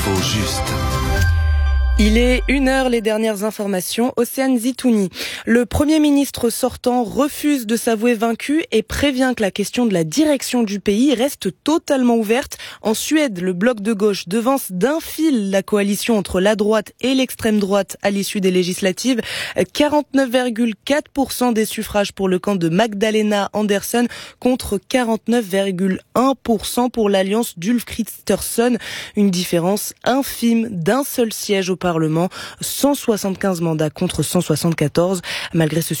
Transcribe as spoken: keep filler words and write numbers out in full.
Faut juste. Il est une heure, les dernières informations. Océane Zitouni. Le Premier ministre sortant refuse de s'avouer vaincu et prévient que la question de la direction du pays reste totalement ouverte. En Suède, le bloc de gauche devance d'un fil la coalition entre la droite et l'extrême droite à l'issue des législatives. quarante-neuf virgule quatre pour cent des suffrages pour le camp de Magdalena Andersson contre quarante-neuf virgule un pour cent pour l'alliance d'Ulf Kristersson. Une différence infime d'un seul siège au Parlement, cent soixante-quinze mandats contre cent soixante-quatorze. Malgré ce